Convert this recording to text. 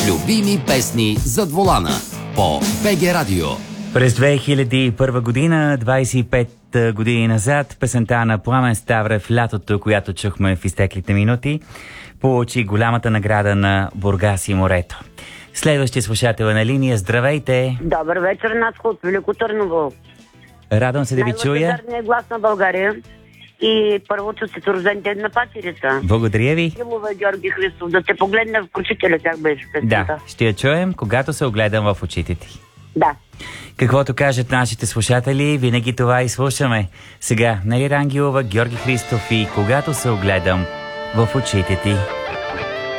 Любими песни зад волана по БГ Радио. През 2001 година, 25 години назад, песента на Пламен Ставрев "Лятото", която чухме в изтеклите минути, получи голямата награда на Бургас и морето. Следващия слушател е на линия. Здравейте! Добър вечер, Наско от Велико Търново. Радвам се да ви чуя. Най-лъчезарният глас на България и първо честит рожден ден на пачерица. Благодаря ви. Милова Георги Христов, да те погледне в очите, как беше песента. Да, ще я чуем, когато се огледам в очите ти. Да. Каквото кажат нашите слушатели, винаги това и слушаме. Сега Нели Рангелова, Георги Христов и "Когато се огледам в очите ти".